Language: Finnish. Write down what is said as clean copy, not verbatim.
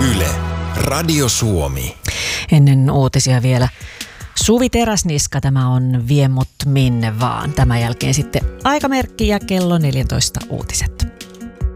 Yle, Radio Suomi. Ennen uutisia vielä Suvi Teräsniska, tämä on Vie mut minne vaan. Tämän jälkeen sitten aikamerkki ja kello 14 uutiset.